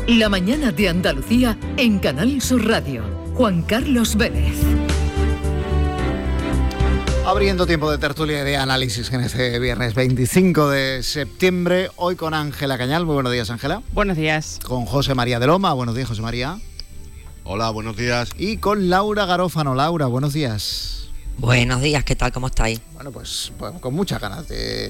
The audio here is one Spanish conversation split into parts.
La mañana de Andalucía en Canal Sur Radio. Juan Carlos Vélez. Abriendo tiempo de tertulia y de análisis en este viernes 25 de septiembre, hoy con Ángela Cañal. Muy buenos días, Ángela. Buenos días. Con José María de Loma. Buenos días, José María. Hola, buenos días. Y con Laura Garófano. Laura, buenos días. Buenos días, ¿qué tal? ¿Cómo estáis? Bueno, pues con muchas ganas de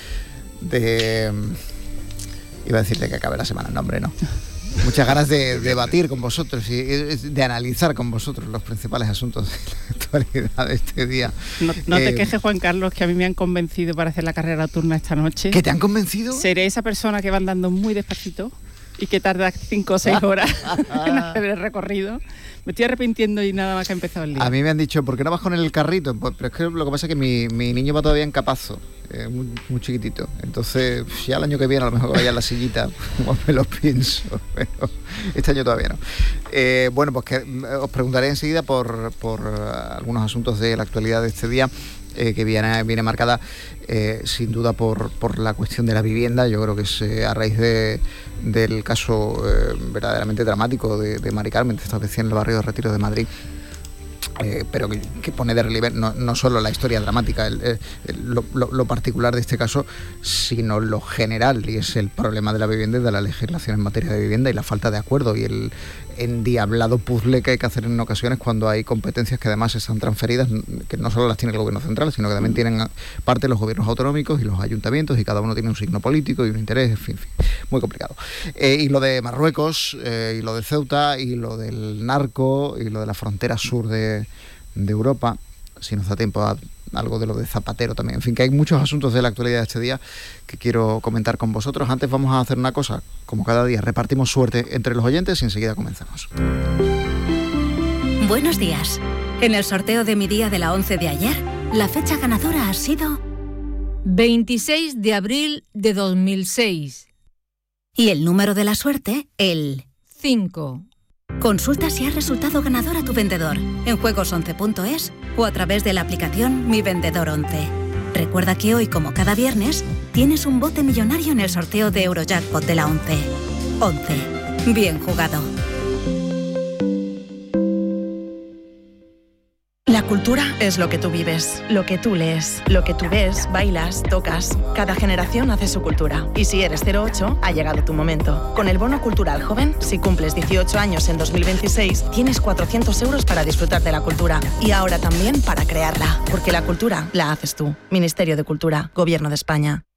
iba a decirte que acabe la semana, no, hombre, no. Muchas ganas de debatir con vosotros y de analizar con vosotros los principales asuntos de la actualidad de este día. No te quejes, Juan Carlos, que a mí me han convencido para hacer la carrera nocturna esta noche. ¿Qué te han convencido? Seré esa persona que va andando muy despacito y que tarda 5 o 6 horas en hacer el recorrido. Me estoy arrepintiendo y nada más que ha empezado el día. A mí me han dicho, ¿por qué no vas con el carrito? Pues, pero es que lo que pasa es que mi niño va todavía en Capazo, muy chiquitito. Entonces, ya el año que viene a lo mejor vaya en la sillita, como me lo pienso, pero este año todavía no. Bueno, pues que os preguntaré enseguida por algunos asuntos de la actualidad de este día, que viene marcada sin duda por la cuestión de la vivienda. Yo creo que es a raíz del caso verdaderamente dramático de Mari Carmen, de esta vecina en el barrio de Retiro de Madrid. Pero que pone de relieve no solo la historia dramática, lo particular de este caso, sino lo general, y es el problema de la vivienda y de la legislación en materia de vivienda y la falta de acuerdo y el endiablado puzzle que hay que hacer en ocasiones cuando hay competencias que además están transferidas, que no solo las tiene el gobierno central, sino que también tienen parte los gobiernos autonómicos y los ayuntamientos, y cada uno tiene un signo político y un interés, en fin, muy complicado. Y lo de Marruecos, y lo de Ceuta, y lo del narco, y lo de la frontera sur de Europa, si nos da tiempo a algo de lo de Zapatero también. En fin, que hay muchos asuntos de la actualidad de este día que quiero comentar con vosotros. Antes vamos a hacer una cosa, como cada día, repartimos suerte entre los oyentes y enseguida comenzamos. Buenos días. En el sorteo de mi día de la 11 de ayer, la fecha ganadora ha sido 26 de abril de 2006. Y el número de la suerte, el 5. Consulta si has resultado ganador a tu vendedor en juegos11.es o a través de la aplicación Mi Vendedor 11. Recuerda que hoy, como cada viernes, tienes un bote millonario en el sorteo de Eurojackpot de la 11. 11. Bien jugado. La cultura es lo que tú vives, lo que tú lees, lo que tú ves, bailas, tocas. Cada generación hace su cultura. Y si eres 08, ha llegado tu momento. Con el Bono Cultural Joven, si cumples 18 años en 2026, tienes 400 euros para disfrutar de la cultura. Y ahora también para crearla. Porque la cultura la haces tú. Ministerio de Cultura, Gobierno de España.